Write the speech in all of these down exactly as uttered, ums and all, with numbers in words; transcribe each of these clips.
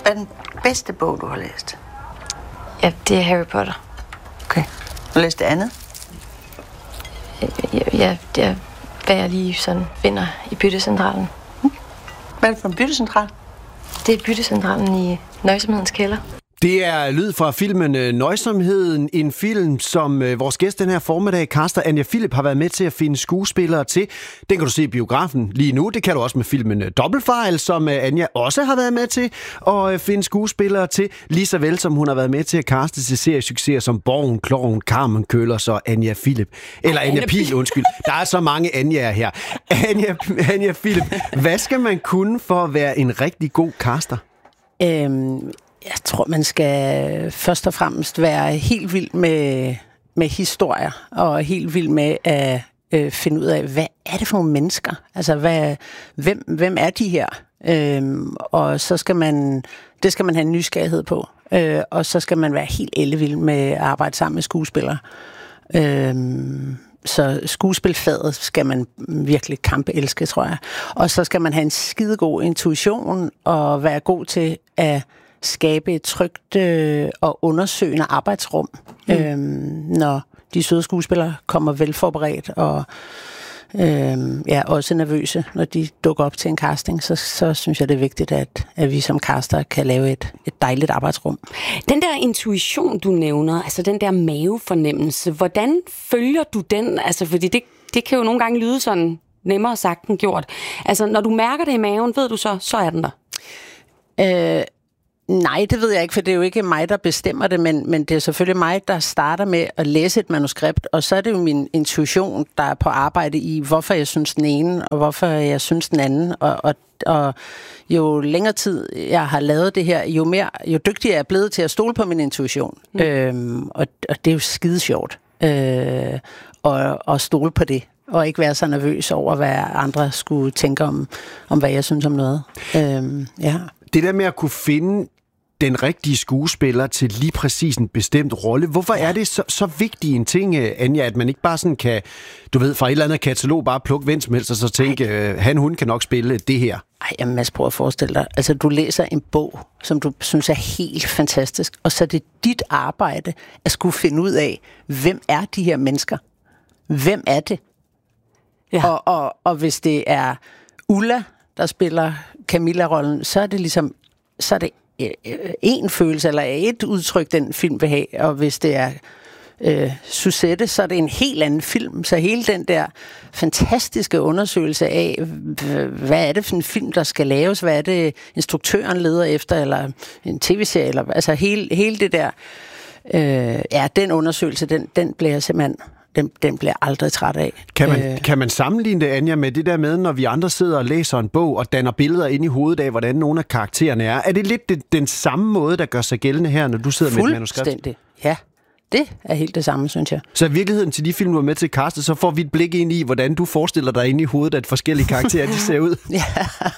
Hvad er den bedste bog, du har læst? Ja, det er Harry Potter. Okay. Har du læst det andet? Ja, ja, ja, hvad jeg lige sådan finder i byttecentralen. Hmm. Hvad er det for en byttecentral? Det er byttecentralen i Nøjsomhedens kælder. Det er lyd fra filmen Nøjsomheden, en film, som vores gæst den her formiddag, caster Anja Philip, har været med til at finde skuespillere til. Den kan du se i biografen lige nu. Det kan du også med filmen Dobbeltfejl, som Anja også har været med til at finde skuespillere til, lige så vel som hun har været med til at caste til seriesucceser som Borgen, Kloven, Carmen Køllers og Anja Philip. Eller Anja, Anja Pihl, undskyld. Der er så mange Anjaer her. Anja, Anja Philip, hvad skal man kunne for at være en rigtig god caster? Øhm Jeg tror, man skal først og fremmest være helt vild med, med historier, og helt vild med at øh, finde ud af, hvad er det for nogle mennesker? Altså, hvad, hvem, hvem er de her? Øhm, og så skal man, det skal man have en nysgerrighed på. Øh, og så skal man være helt ellevild med at arbejde sammen med skuespillere. Øhm, Så skuespilfaget skal man virkelig kampe elske, tror jeg. Og så skal man have en skidegod intuition og være god til at skabe et trygt øh, og undersøgende arbejdsrum, mm. øhm, når de søde skuespillere kommer velforberedt og øhm, ja, også nervøse, når de dukker op til en casting, så, så synes jeg, det er vigtigt, at, at vi som caster kan lave et, et dejligt arbejdsrum. Den der intuition, du nævner, altså den der mavefornemmelse, hvordan følger du den? Altså, fordi det, det kan jo nogle gange lyde sådan nemmere sagt end gjort. Altså, når du mærker det i maven, ved du så, så er den der? Øh, Nej, det ved jeg ikke, for det er jo ikke mig, der bestemmer det, men, men det er selvfølgelig mig, der starter med at læse et manuskript, og så er det jo min intuition, der er på arbejde i, hvorfor jeg synes den ene, og hvorfor jeg synes den anden, og, og, og jo længere tid jeg har lavet det her, jo mere, jo dygtigere jeg er blevet til at stole på min intuition, mm. øhm, og, og det er jo skide sjovt øh, og, og stole på det. Og ikke være så nervøs over, hvad andre skulle tænke om, om hvad jeg synes om noget. Øhm, ja. Det der med at kunne finde den rigtige skuespiller til lige præcis en bestemt rolle. Hvorfor er det så, så vigtig en ting, Anja, at man ikke bare sådan kan, du ved, fra et eller andet katalog bare plukke hvem som helst, og så tænke, øh, han, hun kan nok spille det her? Ej, jamen, Mads, prøv at forestille dig. Altså, du læser en bog, som du synes er helt fantastisk, og så er det dit arbejde at skulle finde ud af, hvem er de her mennesker? Hvem er det? Ja. Og, og, og hvis det er Ulla, der spiller Camilla-rollen, så er det ligesom, så er det en følelse, eller et udtryk, den film vil have. Og hvis det er øh, Suzette, så er det en helt anden film. Så hele den der fantastiske undersøgelse af, hvad er det for en film, der skal laves, hvad er det, instruktøren leder efter, eller en tv-serie, eller, altså hele, hele det der, øh, ja, den undersøgelse, den, den bliver simpelthen... Den, den bliver aldrig træt af. Kan man, øh. kan man sammenligne det, Anja, med det der med, når vi andre sidder og læser en bog og danner billeder ind i hovedet af, hvordan nogle af karaktererne er? Er det lidt det, den samme måde, der gør sig gældende her, når du sidder med et manuskript? Fuldstændig, ja. Det er helt det samme, synes jeg. Så i virkeligheden til de film, du er med til at kaste, så får vi et blik ind i, hvordan du forestiller dig inde i hovedet, at forskellige karakterer, de ser ud. ja.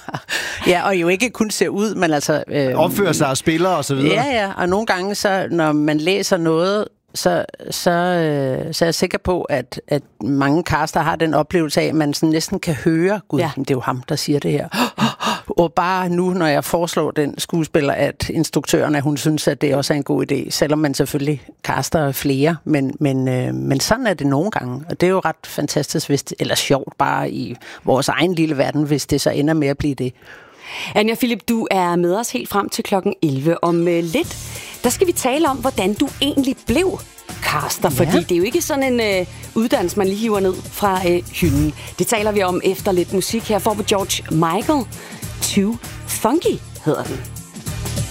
ja, og jo ikke kun ser ud, men altså... Øh, opfører sig og spiller og så videre. Ja, ja, og nogle gange, så når man læser noget, så, så, øh, så er jeg sikker på, at, at mange caster har den oplevelse af, at man sådan næsten kan høre, gud, ja. Det er jo ham, der siger det her. Og bare nu, når jeg foreslår den skuespiller, at instruktøren, at hun synes, at det også er en god idé, selvom man selvfølgelig caster flere, men, men, øh, men sådan er det nogle gange, og det er jo ret fantastisk, hvis det, eller sjovt bare i vores egen lille verden, hvis det så ender med at blive det. Anja Philip, du er med os helt frem til klokken elleve. Om øh, lidt, der skal vi tale om, hvordan du egentlig blev caster, fordi ja. Det er jo ikke sådan en øh, uddannelse, man lige hiver ned fra øh, hylden. Det taler vi om efter lidt musik. Her får vi George Michael. Too Funky hedder den.